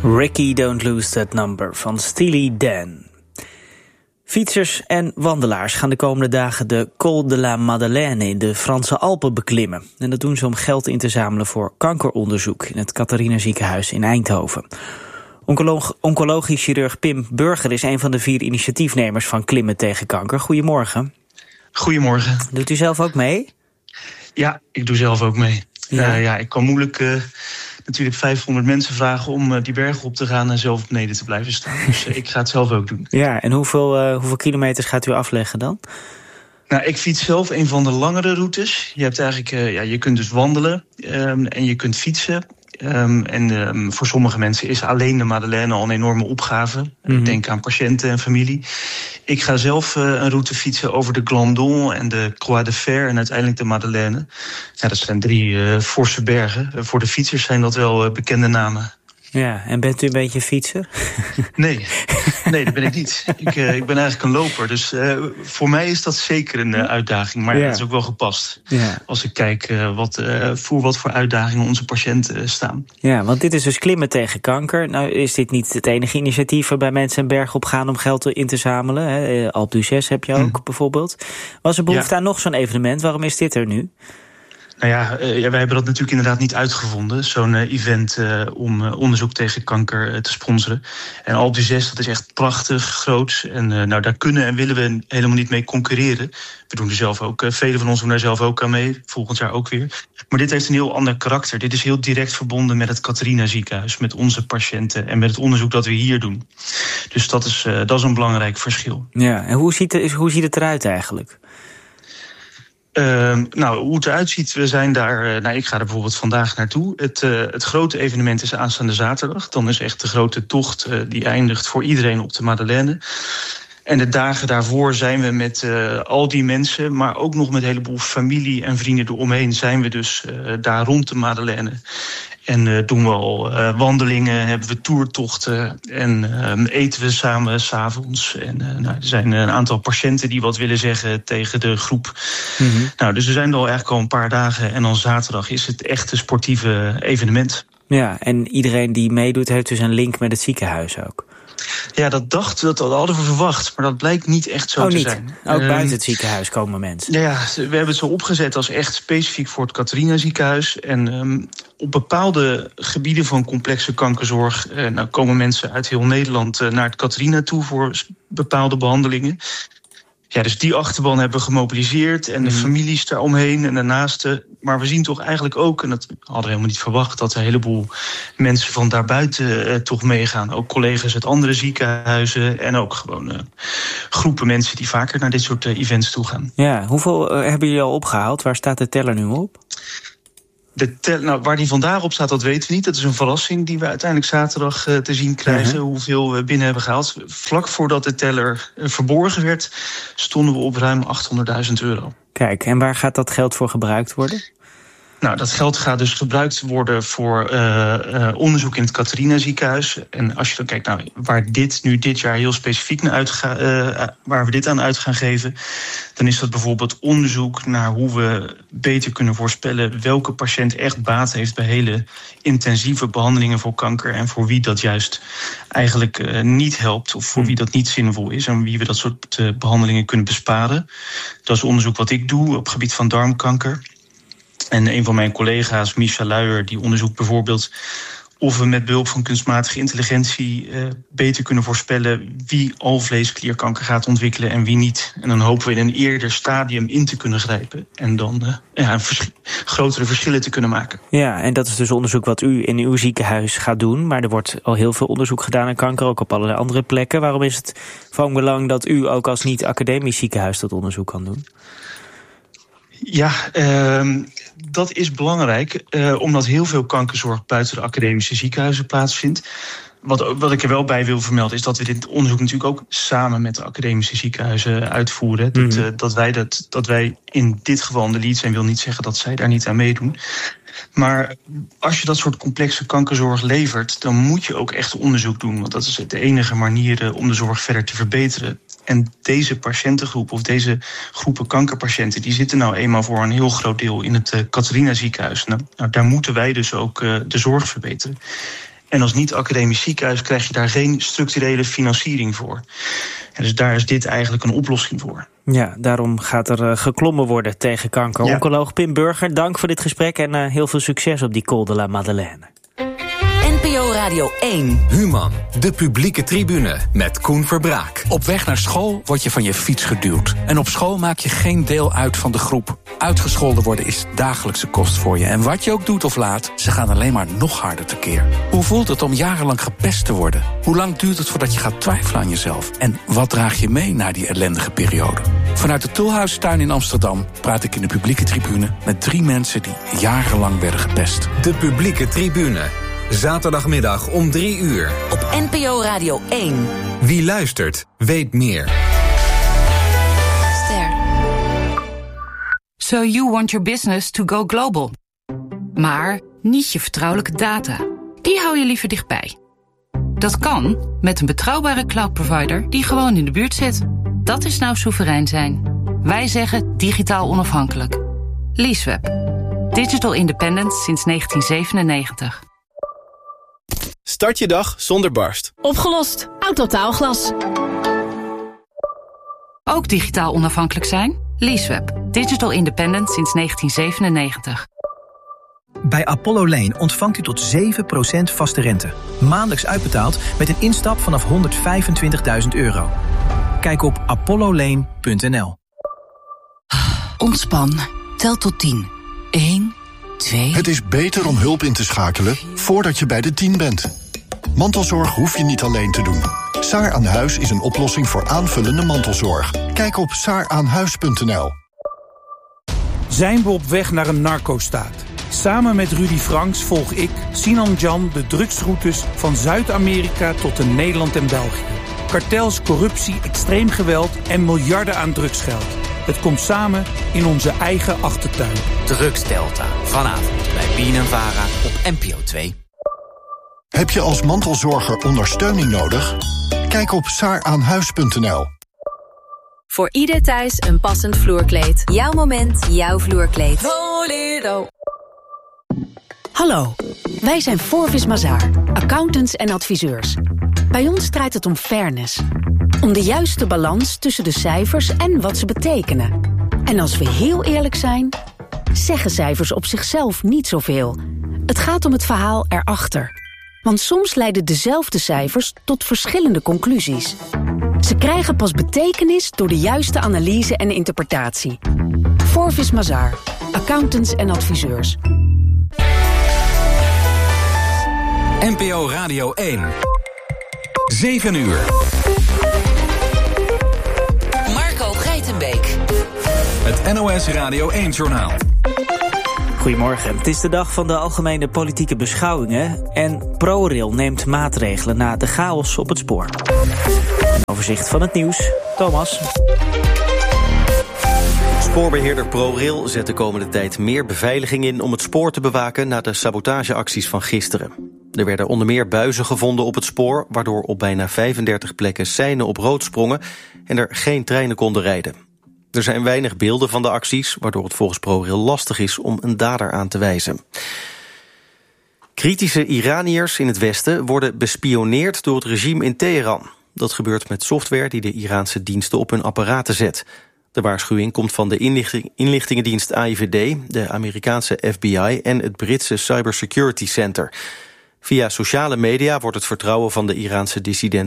Ricky, Don't Lose That Number van Steely Dan. Fietsers en wandelaars gaan de komende dagen de Col de la Madeleine in de Franse Alpen beklimmen. En dat doen ze om geld in te zamelen voor kankeronderzoek in het Catharina Ziekenhuis in Eindhoven. Oncologisch chirurg Pim Burger is een van de 4 initiatiefnemers van Klimmen tegen Kanker. Goedemorgen. Goedemorgen. Doet u zelf ook mee? Ja, ik doe zelf ook mee. Ja, ik kan moeilijk natuurlijk 500 mensen vragen om die berg op te gaan en zelf beneden te blijven staan. Dus ik ga het zelf ook doen. Ja, en hoeveel kilometers gaat u afleggen dan? Nou, ik fiets zelf een van de langere routes. Je hebt eigenlijk, je kunt dus wandelen en je kunt fietsen. Voor sommige mensen is alleen de Madeleine al een enorme opgave. Mm-hmm. Denk aan patiënten en familie. Ik ga zelf een route fietsen over de Glandon en de Croix de Fer en uiteindelijk de Madeleine. Ja, dat zijn 3 forse bergen. Voor de fietsers zijn dat wel bekende namen. Ja, en bent u een beetje fietser? Nee, dat ben ik niet. Ik ben eigenlijk een loper. Dus voor mij is dat zeker een uitdaging. Maar dat is ook wel gepast. Ja. Als ik kijk wat voor uitdagingen onze patiënten staan. Ja, want dit is dus Klimmen tegen Kanker. Nou is dit niet het enige initiatief waarbij mensen een berg op gaan om geld in te zamelen. Hè? Alpe d'Huez heb je ook bijvoorbeeld. Was er behoefte aan nog zo'n evenement? Waarom is dit er nu? Nou ja, wij hebben dat natuurlijk inderdaad niet uitgevonden. Zo'n event om onderzoek tegen kanker te sponsoren. En Alpe d'Huez, dat is echt prachtig, groot. En daar kunnen en willen we helemaal niet mee concurreren. We doen er zelf ook, velen van ons doen daar zelf ook aan mee. Volgend jaar ook weer. Maar dit heeft een heel ander karakter. Dit is heel direct verbonden met het Catharina Ziekenhuis. Met onze patiënten en met het onderzoek dat we hier doen. Dus dat is een belangrijk verschil. Ja, en hoe ziet het eruit eigenlijk? Hoe het eruit ziet, we zijn daar. Ik ga er bijvoorbeeld vandaag naartoe. Het grote evenement is aanstaande zaterdag. Dan is echt de grote tocht die eindigt voor iedereen op de Madeleine. En de dagen daarvoor zijn we met al die mensen, maar ook nog met een heleboel familie en vrienden eromheen, zijn we dus daar rond de Madeleine. En doen we al wandelingen, hebben we toertochten en eten we samen 's avonds. En er zijn een aantal patiënten die wat willen zeggen tegen de groep. Mm-hmm. Dus we zijn er al eigenlijk al een paar dagen en dan zaterdag is het echt een sportieve evenement. Ja, en iedereen die meedoet heeft dus een link met het ziekenhuis ook. Ja, dat hadden we verwacht, maar dat blijkt niet echt zo te zijn. Ook buiten het ziekenhuis komen mensen? Ja, we hebben het zo opgezet als echt specifiek voor het Catharina Ziekenhuis. En op bepaalde gebieden van complexe kankerzorg komen mensen uit heel Nederland naar het Catharina toe voor bepaalde behandelingen. Ja, dus die achterban hebben we gemobiliseerd en de families daaromheen en daarnaast. Maar we zien toch eigenlijk ook, en dat hadden we helemaal niet verwacht, dat er een heleboel mensen van daarbuiten toch meegaan. Ook collega's uit andere ziekenhuizen en ook gewoon groepen mensen die vaker naar dit soort events toe gaan. Ja, hoeveel hebben jullie al opgehaald? Waar staat de teller nu op? Waar die vandaag op staat, dat weten we niet. Dat is een verrassing die we uiteindelijk zaterdag te zien krijgen. Hoeveel we binnen hebben gehaald. Vlak voordat de teller verborgen werd, stonden we op ruim €800.000. Kijk, en waar gaat dat geld voor gebruikt worden? Nou, dat geld gaat dus gebruikt worden voor onderzoek in het Catharina Ziekenhuis. En als je dan kijkt waar dit jaar heel specifiek waar we dit aan uit gaan geven, dan is dat bijvoorbeeld onderzoek naar hoe we beter kunnen voorspellen welke patiënt echt baat heeft bij hele intensieve behandelingen voor kanker en voor wie dat juist eigenlijk niet helpt of voor wie dat niet zinvol is en wie we dat soort behandelingen kunnen besparen. Dat is onderzoek wat ik doe op het gebied van darmkanker. En een van mijn collega's, Micha Luijer, die onderzoekt bijvoorbeeld of we met behulp van kunstmatige intelligentie beter kunnen voorspellen wie alvleesklierkanker gaat ontwikkelen en wie niet. En dan hopen we in een eerder stadium in te kunnen grijpen en dan grotere verschillen te kunnen maken. Ja, en dat is dus onderzoek wat u in uw ziekenhuis gaat doen. Maar er wordt al heel veel onderzoek gedaan aan kanker, ook op allerlei andere plekken. Waarom is het van belang dat u ook als niet-academisch ziekenhuis dat onderzoek kan doen? Ja, dat is belangrijk, omdat heel veel kankerzorg buiten de academische ziekenhuizen plaatsvindt. Wat ik er wel bij wil vermelden is dat we dit onderzoek natuurlijk ook samen met de academische ziekenhuizen uitvoeren. Dat wij in dit geval in de lead zijn, wil niet zeggen dat zij daar niet aan meedoen. Maar als je dat soort complexe kankerzorg levert, dan moet je ook echt onderzoek doen. Want dat is de enige manier om de zorg verder te verbeteren. En deze patiëntengroep of deze groepen kankerpatiënten, die zitten nou eenmaal voor een heel groot deel in het Catharina Ziekenhuis. Nou, daar moeten wij dus ook de zorg verbeteren. En als niet-academisch ziekenhuis krijg je daar geen structurele financiering voor. En dus daar is dit eigenlijk een oplossing voor. Ja, daarom gaat er geklommen worden tegen kanker. Ja. Oncoloog Pim Burger, dank voor dit gesprek en heel veel succes op die Col de la Madeleine. NPO Radio 1. Human, de publieke tribune met Koen Verbraak. Op weg naar school word je van je fiets geduwd. En op school maak je geen deel uit van de groep. Uitgescholden worden is dagelijkse kost voor je. En wat je ook doet of laat, ze gaan alleen maar nog harder tekeer. Hoe voelt het om jarenlang gepest te worden? Hoe lang duurt het voordat je gaat twijfelen aan jezelf? En wat draag je mee na die ellendige periode? Vanuit de Tulhuistuin in Amsterdam praat ik in de publieke tribune met 3 mensen die jarenlang werden gepest. De publieke tribune. Zaterdagmiddag om 3 uur. Op NPO Radio 1. Wie luistert, weet meer. Ster. So you want your business to go global. Maar niet je vertrouwelijke data. Die hou je liever dichtbij. Dat kan met een betrouwbare cloud provider die gewoon in de buurt zit. Dat is nou soeverein zijn. Wij zeggen digitaal onafhankelijk. Leaseweb. Digital independence sinds 1997. Start je dag zonder barst. Opgelost. Autotaalglas. Ook digitaal onafhankelijk zijn? Leaseweb. Digital independent sinds 1997. Bij Apollo Lane ontvangt u tot 7% vaste rente. Maandelijks uitbetaald met een instap vanaf €125.000. Kijk op apollolane.nl. Ontspan. Tel tot 10. 1, 2... Het is beter om hulp in te schakelen voordat je bij de 10 bent. Mantelzorg hoef je niet alleen te doen. Saar aan Huis is een oplossing voor aanvullende mantelzorg. Kijk op saaraanhuis.nl. Zijn we op weg naar een narco-staat? Samen met Rudy Franks volg ik, Sinan Jan, de drugsroutes van Zuid-Amerika tot in Nederland en België. Kartels, corruptie, extreem geweld en miljarden aan drugsgeld. Het komt samen in onze eigen achtertuin. Drugsdelta. Vanavond bij BNNVARA op NPO 2. Heb je als mantelzorger ondersteuning nodig? Kijk op saaraanhuis.nl. Voor ieder thuis een passend vloerkleed. Jouw moment, jouw vloerkleed. Bolero. Hallo, wij zijn Forvis Mazars, accountants en adviseurs. Bij ons draait het om fairness. Om de juiste balans tussen de cijfers en wat ze betekenen. En als we heel eerlijk zijn, zeggen cijfers op zichzelf niet zoveel. Het gaat om het verhaal erachter. Want soms leiden dezelfde cijfers tot verschillende conclusies. Ze krijgen pas betekenis door de juiste analyse en interpretatie. Forvis Mazars, accountants en adviseurs. NPO Radio 1. 7 uur. Marco Geitenbeek. Het NOS Radio 1-journaal. Goedemorgen. Het is de dag van de algemene politieke beschouwingen. En ProRail neemt maatregelen na de chaos op het spoor. Een overzicht van het nieuws. Thomas. Spoorbeheerder ProRail zet de komende tijd meer beveiliging in om het spoor te bewaken na de sabotageacties van gisteren. Er werden onder meer buizen gevonden op het spoor, waardoor op bijna 35 plekken seinen op rood sprongen en er geen treinen konden rijden. Er zijn weinig beelden van de acties, waardoor het volgens ProRail lastig is om een dader aan te wijzen. Kritische Iraniërs in het Westen worden bespioneerd door het regime in Teheran. Dat gebeurt met software die de Iraanse diensten op hun apparaten zet. De waarschuwing komt van de inlichtingendienst AIVD, de Amerikaanse FBI en het Britse Cybersecurity Center. Via sociale media wordt het vertrouwen van de Iraanse dissident